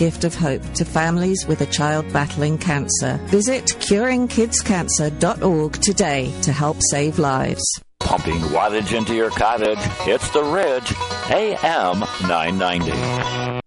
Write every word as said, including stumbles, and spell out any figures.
gift of hope to families with a child battling cancer. Visit curing kids cancer dot org today to help save lives. Pumping wattage into your cottage. It's The Ridge, A M nine ninety.